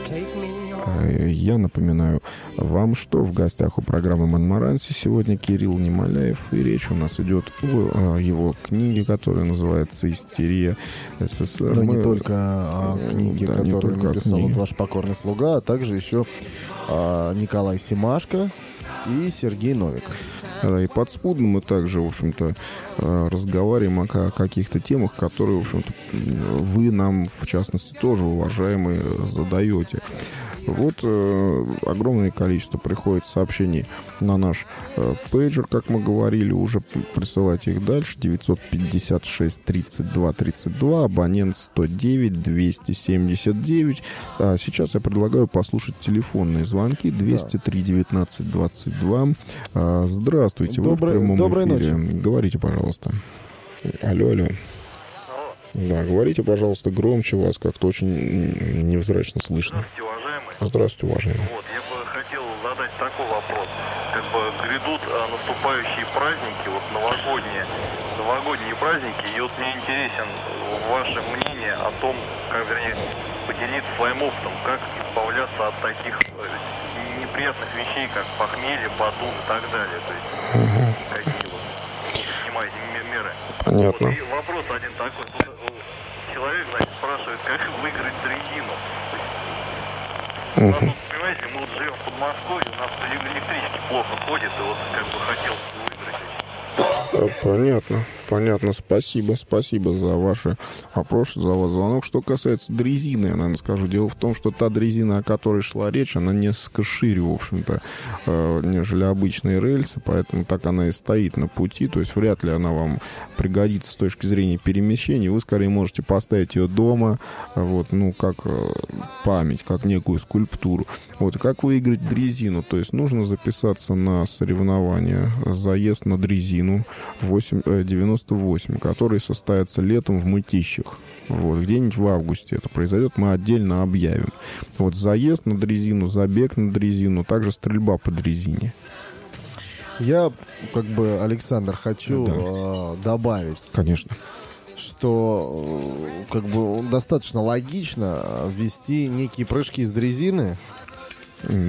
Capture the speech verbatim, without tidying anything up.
Я напоминаю вам, что в гостях у программы «Монмаранси» сегодня Кирилл Немоляев, и речь у нас идет о его книге, которая называется «Истерия СССР». Но Мы... не только о книге, да, которую написал вот ваш покорный слуга, а также еще а, Николай Семашко и Сергей Новиков. Да, и подспудно мы также, в общем-то, разговариваем о каких-то темах, которые, в общем-то, вы нам, в частности, тоже, уважаемые, задаете. Вот э, огромное количество приходит сообщений на наш э, пейджер, как мы говорили, уже присылайте их дальше. девятьсот пятьдесят шесть тридцать два тридцать два, абонент сто девять двести семьдесят девять. А сейчас я предлагаю послушать телефонные звонки двести три девятнадцать двадцать два. А, здравствуйте, вы Добрый, в прямом доброй эфире. Ночи. Говорите, пожалуйста. Алло, алло. Да, говорите, пожалуйста, громче, вас как-то очень невзрачно слышно. Здравствуйте, уважаемый. Здравствуйте, уважаемый. Вот, я бы хотел задать такой вопрос. Как бы грядут а, наступающие праздники, вот новогодние, новогодние праздники, и вот мне интересен ваше мнение о том, как, вернее, поделиться своим опытом, как избавляться от таких э, неприятных вещей, как похмелье, потуг и так далее. То есть, Угу. какие вот принимаете меры. Понятно. Вот, и вопрос один такой. Тут, э, человек, значит, спрашивает, как выиграть дрезину. У нас, вот, понимаете, мы вот живем в Подмосковье, у нас электрички плохо ходят, и вот как бы хотел выиграть. Понятно, понятно. Спасибо, спасибо за ваши вопросы, за ваш звонок. Что касается дрезины, я, наверное, скажу. Дело в том, что та дрезина, о которой шла речь, она несколько шире, в общем-то, э, нежели обычные рельсы, поэтому так она и стоит на пути. То есть вряд ли она вам пригодится с точки зрения перемещения. Вы, скорее, можете поставить ее дома, вот, ну, как э, память, как некую скульптуру. Вот, как выиграть дрезину? То есть нужно записаться на соревнования, заезд на дрезину восемь, девяносто восемь, который состоится летом в Мытищах. Вот, где-нибудь в августе это произойдет, мы отдельно объявим. Вот заезд на дрезину, забег на дрезину, также стрельба по дрезине. Я, как бы, Александр, хочу Да. э, добавить, Конечно. что э, как бы достаточно логично ввести некие прыжки из дрезины.